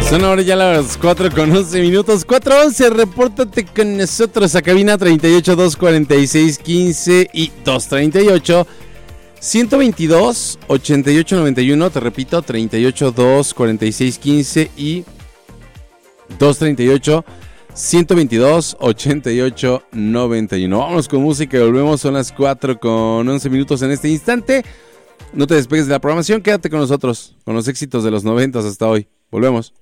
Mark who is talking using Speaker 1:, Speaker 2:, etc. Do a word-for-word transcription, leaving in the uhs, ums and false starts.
Speaker 1: Son ahora ya las cuatro con once minutos. cuatro once, repórtate con nosotros a cabina treinta y ocho, doscientos cuarenta y seis, quince y doscientos treinta y ocho, ciento veintidós, ochenta y ocho, noventa y uno. Te repito, treinta y ocho, doscientos cuarenta y seis, quince y doscientos treinta y ocho, ciento veintidós, ochenta y ocho, noventa y uno. Vámonos con música y volvemos. Son las cuatro con once minutos en este instante. No te despegues de la programación, quédate con nosotros, con los éxitos de los noventas hasta hoy. Volvemos.